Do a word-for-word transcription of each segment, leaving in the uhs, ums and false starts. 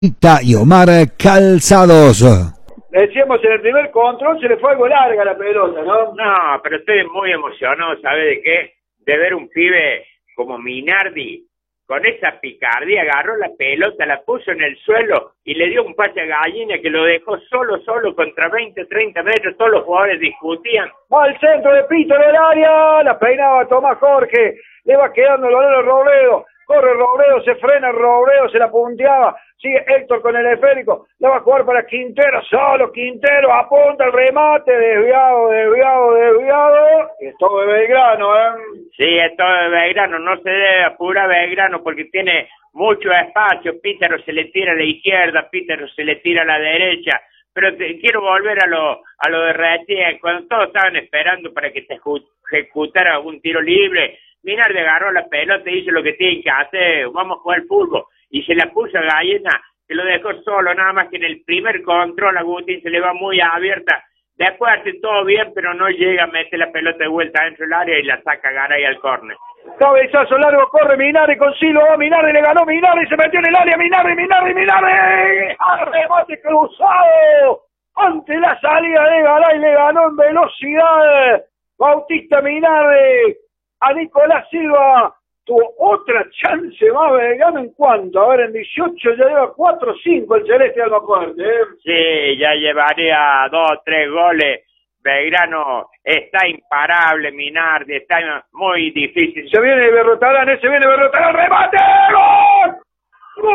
y Omar Calzados. Decíamos, en el primer control se le fue algo larga la pelota, ¿no? No, pero estoy muy emocionado, ¿sabe de qué? De ver un pibe como Minardi, con esa picardía, agarró la pelota, la puso en el suelo y le dio un pase a Gallina que lo dejó solo, solo, contra veinte, treinta metros, todos los jugadores discutían. Va al centro de Pito en el área, la peinaba Tomás Jorge, le va quedando el balón a Robledo, corre Robledo, se frena Robledo, se la punteaba, sigue Héctor con el esférico, la va a jugar para Quintero, solo Quintero, apunta el remate, desviado, desviado, desviado, y es todo de Belgrano, ¿eh? Sí, es todo de Belgrano, no se debe apurar Belgrano porque tiene mucho espacio, Pítaro se le tira a la izquierda, Pítaro se le tira a la derecha, pero te, quiero volver a lo a lo de Retién, cuando todos estaban esperando para que se ejecutara algún tiro libre, Minardi agarró la pelota y hizo lo que tiene que hacer, vamos a jugar fútbol, y se la puso a Gallina, que lo dejó solo, nada más que en el primer control a Guti se le va muy abierta, después hace todo bien, pero no llega a meter la pelota de vuelta dentro del área y la saca Garay al córner. Cabezazo largo, corre Minardi con Silo, va Minardi, le ganó Minardi, se metió en el área, Minardi, Minardi, Minardi, remate cruzado, ante la salida de Garay, le ganó en velocidad Bautista Minardi a Nicolás Silva. Tuvo otra chance más Belgrano en cuanto, a ver, en dieciocho ya lleva cuatro o cinco el Celeste de Almafuerte, ¿eh? Sí, ya llevaría dos o tres goles. Belgrano está imparable, Minardi, está muy difícil. Se viene Berrotarán, ese viene Berrotarán, remate, ¡gol!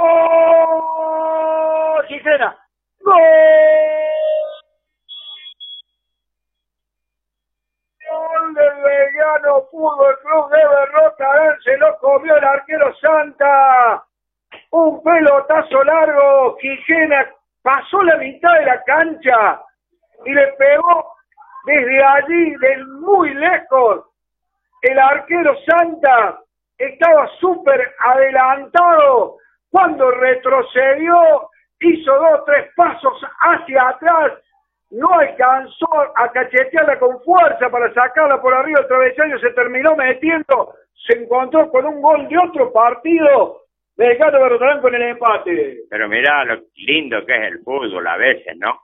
¡Gol! Quijena, ¡gol! Gol del Belgrano Fútbol Club de Berrotarán, se lo comió el arquero Santa. Un pelotazo largo, Quijena pasó la mitad de la cancha y le pegó desde allí, de muy lejos. El arquero Santa estaba súper adelantado. Cuando retrocedió, hizo dos, tres pasos hacia atrás. No alcanzó a cachetearla con fuerza para sacarla por arriba del travesaño. Se terminó metiendo. Se encontró con un gol de otro partido. Belgrano Berrotarán con el empate. Pero mirá lo lindo que es el fútbol a veces, ¿no?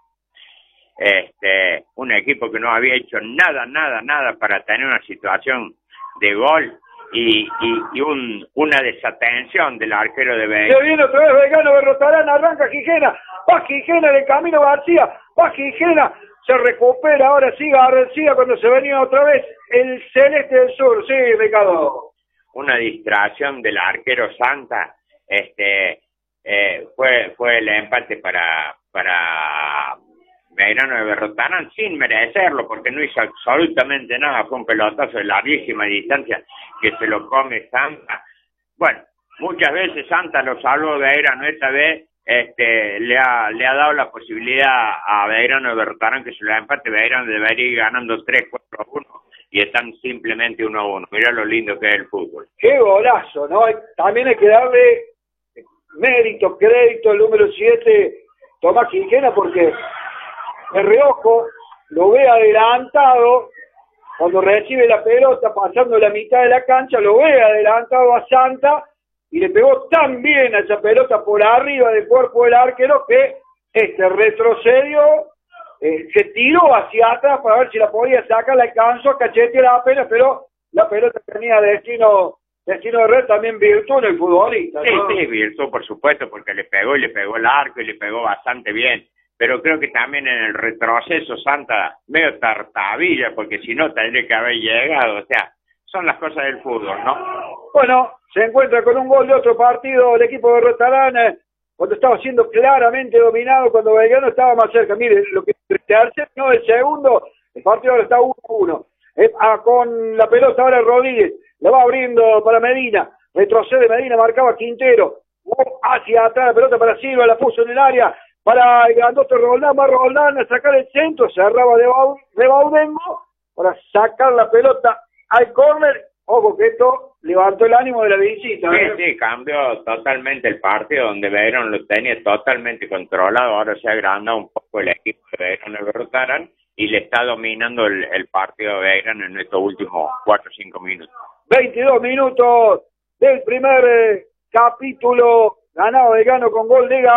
Este, un equipo que no había hecho nada, nada, nada para tener una situación de gol y, y, y un, una desatención del arquero de Belgrano. Se viene otra vez Belgrano Berrotarán, arranca Quijena, va Quijena de camino García, va Quijena, se recupera ahora sí García cuando se venía otra vez el Celeste del Sur, sí, Ricardo. Una distracción del arquero Santa, este, eh, fue, fue el empate para, para Belgrano de Berrotarán sin merecerlo, porque no hizo absolutamente nada, fue un pelotazo de larguísima distancia que se lo come Santa. Bueno, muchas veces Santa lo salvó Belgrano, esta vez este, le ha le ha dado la posibilidad a Belgrano de Berrotarán que se lo empate. Belgrano debería ir ganando tres cuatro a uno y están simplemente uno a uno. Mirá lo lindo que es el fútbol. Qué golazo, ¿no? También hay que darle mérito, crédito al número siete, Tomás Quijena, porque el reojo lo ve adelantado, cuando recibe la pelota pasando la mitad de la cancha, lo ve adelantado a Santa y le pegó tan bien a esa pelota por arriba del cuerpo del arquero que este retrocedió, eh, se tiró hacia atrás para ver si la podía sacar, la alcanzó a cachetear apenas, pero la pelota tenía destino destino de red, también virtud en el futbolista, ¿no? Sí, sí, virtud por supuesto, porque le pegó y le pegó el arco y le pegó bastante bien. Pero creo que también en el retroceso Santa medio tartabilla, porque si no tendría que haber llegado, o sea, son las cosas del fútbol, ¿no? Bueno, se encuentra con un gol de otro partido el equipo de Berrotarán, eh, cuando estaba siendo claramente dominado, cuando Belgrano estaba más cerca. Mire, lo que el tercer, no el segundo, el partido ahora está uno a uno. Eh, ah, con la pelota ahora Rodríguez, la va abriendo para Medina, retrocede Medina, marcaba Quintero, hacia atrás la pelota para Silva, la puso en el área, para el grandote Roldán, va Roldán a sacar el centro, cerraba de, Bau, de Baudengo, para sacar la pelota al córner. Ojo que esto levantó el ánimo de la visita, ¿eh? Sí, sí, cambió totalmente el partido, donde Belgrano lo tenía totalmente controlado, ahora se ha agrandado un poco el equipo de Belgrano de Berrotarán y le está dominando el, el partido de Belgrano en estos últimos cuatro o cinco minutos. veintidós minutos del primer eh, capítulo Ganado Belgrano con gol de